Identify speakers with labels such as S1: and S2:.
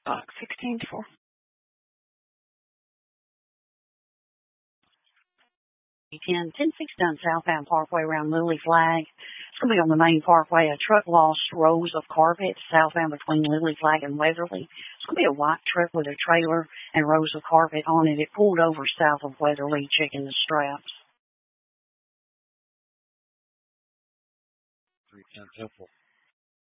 S1: Box 16-4.
S2: Ten 10-6 done southbound Parkway around Lily Flag. It's going to be on the main parkway. A truck lost rows of carpet southbound between Lily Flag and Weatherly. It's going to be a white truck with a trailer and rows of carpet on it. It pulled over south of Weatherly, checking the straps.
S3: 310 Temple.